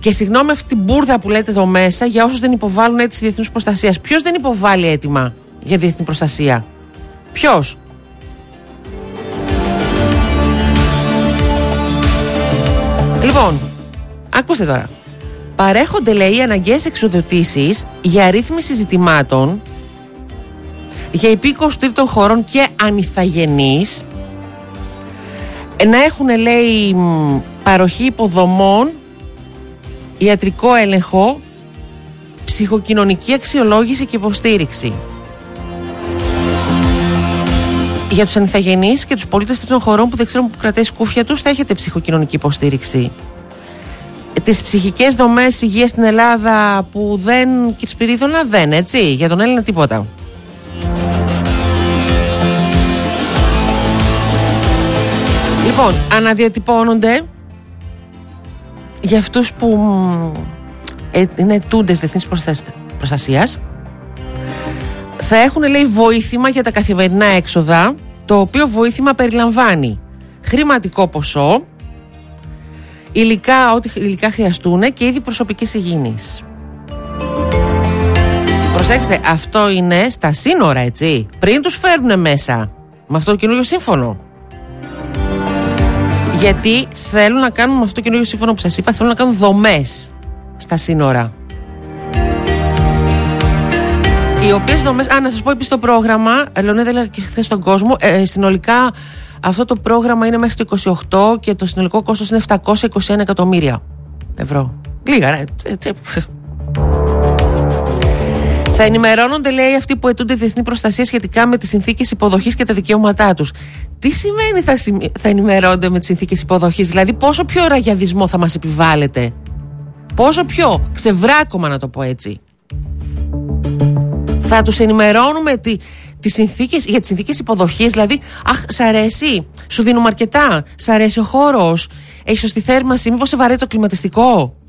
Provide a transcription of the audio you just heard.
Και συγγνώμη αυτή την μπουρδα που λέτε εδώ μέσα για όσους δεν υποβάλλουν αίτηση διεθνούς προστασίας. Ποιος δεν υποβάλλει αίτημα για διεθνή προστασία? Ποιος? Λοιπόν, ακούστε τώρα. Παρέχονται, λέει, αναγκαίες εξοδοτήσεις για ρύθμιση ζητημάτων για υπήκοους τρίτων χωρών και ανηθαγενείς, να έχουν, λέει, παροχή υποδομών, ιατρικό έλεγχο, ψυχοκοινωνική αξιολόγηση και υποστήριξη. Για τους ανηθαγενείς και τους πολίτες τρίτων χωρών που δεν ξέρουν που κρατάει σκούφια τους, θα έχετε ψυχοκοινωνική υποστήριξη. Τις ψυχικές δομές υγείας στην Ελλάδα που δεν, κύριε Σπυρίδωνα, δεν, έτσι, για τον Έλληνα τίποτα. Λοιπόν, αναδιατυπώνονται για αυτούς που είναι αιτούντες διεθνής προστασίας. Θα έχουν, λέει, βοήθημα για τα καθημερινά έξοδα, το οποίο βοήθημα περιλαμβάνει χρηματικό ποσό, υλικά, ό,τι υλικά χρειαστούν και είδη προσωπικής υγιεινής. Προσέξτε, αυτό είναι στα σύνορα, έτσι, πριν τους φέρουν μέσα με αυτό το καινούριο σύμφωνο. Γιατί θέλουν να κάνουν με αυτό το καινούριο σύμφωνο που σας είπα, θέλουν να κάνουν δομές στα σύνορα. Οι οποίες δομές, να σας πω επίσης το πρόγραμμα, Λεωνίδα, έλεγα και χθες στον κόσμο, συνολικά αυτό το πρόγραμμα είναι μέχρι το 28 και το συνολικό κόστος είναι 721 εκατομμύρια ευρώ. Λίγα, ρε. Θα ενημερώνονται, λέει, αυτοί που αιτούνται διεθνή προστασία σχετικά με τις συνθήκες υποδοχής και τα δικαιώματά τους. Τι σημαίνει θα ενημερώνονται με τις συνθήκες υποδοχής? Δηλαδή πόσο πιο ραγιαδισμό θα μας επιβάλλετε? Πόσο πιο ξεβράκωμα, να το πω έτσι? Θα τους ενημερώνουμε για τις συνθήκες υποδοχής? Δηλαδή, σ' αρέσει, σου δίνουμε αρκετά, σ' αρέσει ο χώρος, έχει σωστή θέρμανση, μήπως σε βαραίνει το κλιματιστικό?